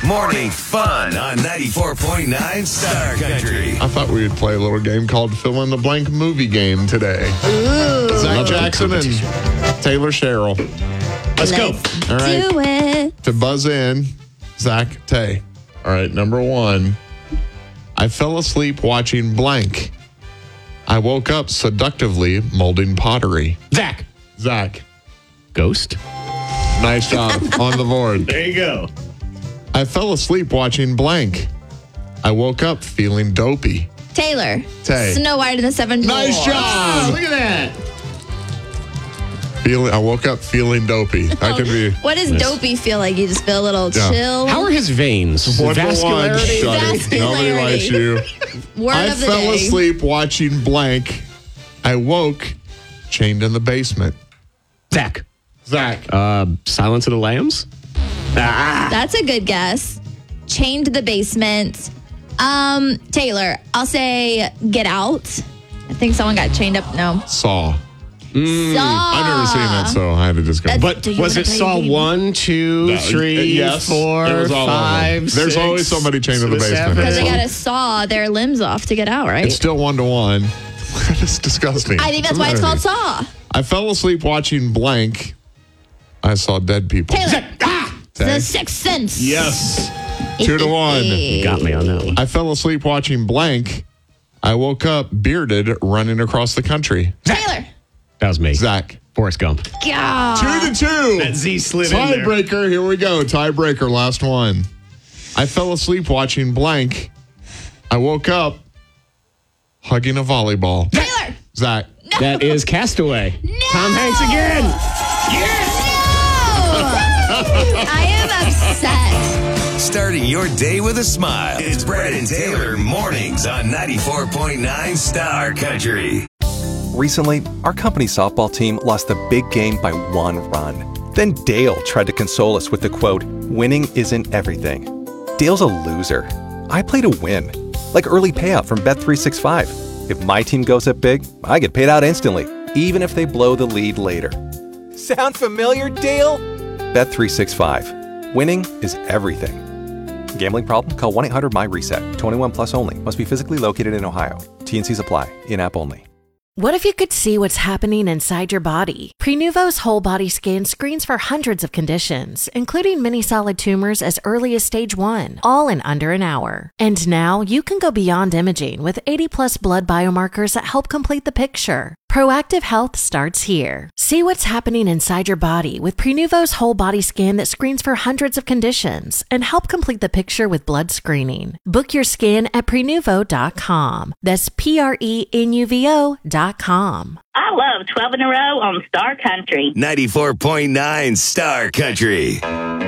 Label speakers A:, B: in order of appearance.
A: Morning fun on 94.9 Star Country.
B: I thought we would play a little game called Fill in the Blank Movie Game today. Zach Jackson and Taylor Sherrill.
C: Let's go.
B: All right.
D: Do it.
B: To buzz in, Zach, Tay. All right, number one. I fell asleep watching blank. I woke up seductively molding pottery.
C: Zach.
B: Ghost. Nice job on the board.
C: There you go.
B: I fell asleep watching blank. I woke up feeling dopey.
D: Taylor.
B: Tay.
D: Snow White and the Seven Dwarfs.
B: Nice job.
C: Look at that.
B: I woke up feeling dopey. That could be.
D: What does dopey feel like? You just feel a little
B: Yeah.
D: chill.
C: How are his veins?
B: One for one.
C: Vascularity?
B: Shut it.
D: Vascularity.
B: Nobody likes you.
D: Word
B: I
D: of the
B: fell
D: day.
B: asleep watching blank. I woke chained in the basement.
C: Zach.
B: Silence
C: of the Lambs?
D: That's a good guess. Chained to the basement. Taylor, I'll say Get Out. I think someone got chained up. No.
B: Saw.
D: Saw.
B: I've never seen that, so I had to just go.
D: That's-
C: But
D: Do you
C: was
D: wanna
C: it
D: play
C: Saw
D: a game?
C: 1, 2,
B: No,
C: 3,
B: yes,
C: 4,
B: it was all of them.
C: 5,
B: There's
C: 6,
B: always somebody chained to the basement.
C: 7?
D: Because they got to saw their limbs off to get out, right?
B: It's still 1-1. It's disgusting.
D: I think that's why it's called Saw.
B: I fell asleep watching blank. I saw dead people.
D: Taylor.
B: Tay.
D: The Sixth Sense.
B: Yes. 2-1.
C: Got me on that one.
B: I fell asleep watching blank. I woke up bearded running across the country.
D: Taylor.
C: That was me.
B: Zach.
C: Forrest Gump.
D: God.
B: 2-2.
C: That Z slid in there.
B: Tiebreaker. Here we go. Tiebreaker. Last one. I fell asleep watching blank. I woke up hugging a volleyball.
D: Taylor.
B: Zach.
C: That is Castaway.
D: No.
C: Tom Hanks again.
D: No. I am upset.
A: Starting your day with a smile. It's Brad and Taylor mornings on 94.9 Star Country.
E: Recently, our company softball team lost a big game by 1 run. Then Dale tried to console us with the quote, "Winning isn't everything." Dale's a loser. I play to win. Like early payout from Bet365. If my team goes up big, I get paid out instantly, even if they blow the lead later. Sound familiar, Dale? Bet365. Winning is everything. Gambling problem? Call 1-800-MY-RESET. 21 plus only. Must be physically located in Ohio. T&Cs apply. In-app only.
F: What if you could see what's happening inside your body? Prenuvo's whole body scan screens for hundreds of conditions, including many solid tumors as early as stage 1, all in under an hour. And now you can go beyond imaging with 80+ blood biomarkers that help complete the picture. Proactive health starts here. See what's happening inside your body with Prenuvo's whole body scan that screens for hundreds of conditions and help complete the picture with blood screening. Book your scan at Prenuvo.com. That's Prenuvo.com.
G: I love 12 in a row on Star Country.
A: 94.9 Star Country.